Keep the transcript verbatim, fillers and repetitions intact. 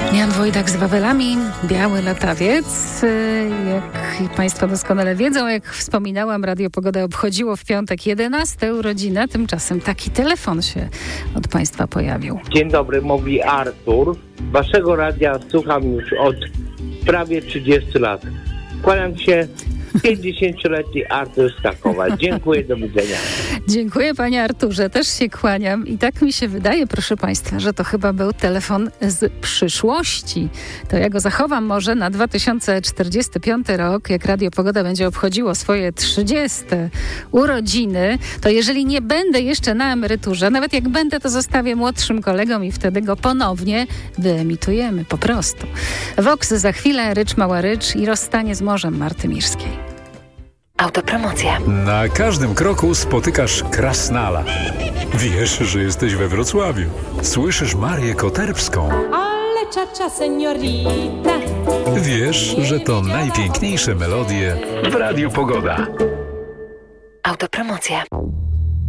Jan Wojdak z Wawelami, Biały Latawiec. Jak Państwo doskonale wiedzą, jak wspominałam, Radio Pogoda obchodziło w piątek jedenaste urodziny. Tymczasem taki telefon się od Państwa pojawił. Dzień dobry, mówi Artur. Waszego radia słucham już od prawie trzydziestu lat. Kłaniam się. pięćdziesięcioletni Artur z Krakowa. Dziękuję, do widzenia. Dziękuję, panie Arturze, też się kłaniam i tak mi się wydaje, proszę państwa, że to chyba był telefon z przyszłości. To ja go zachowam może na dwa tysiące czterdziesty piąty rok, jak Radio Pogoda będzie obchodziło swoje trzydzieste urodziny, to jeżeli nie będę jeszcze na emeryturze, nawet jak będę, to zostawię młodszym kolegom i wtedy go ponownie wyemitujemy, po prostu. Vox za chwilę, Rycz Mała Rycz i rozstanie z morzem Marty Mirskiej. Autopromocja. Na każdym kroku spotykasz Krasnala. Wiesz, że jesteś we Wrocławiu. Słyszysz Marię Koterbską. Ale czacza seniorita. Wiesz, że to najpiękniejsze melodie w Radiu Pogoda. Autopromocja.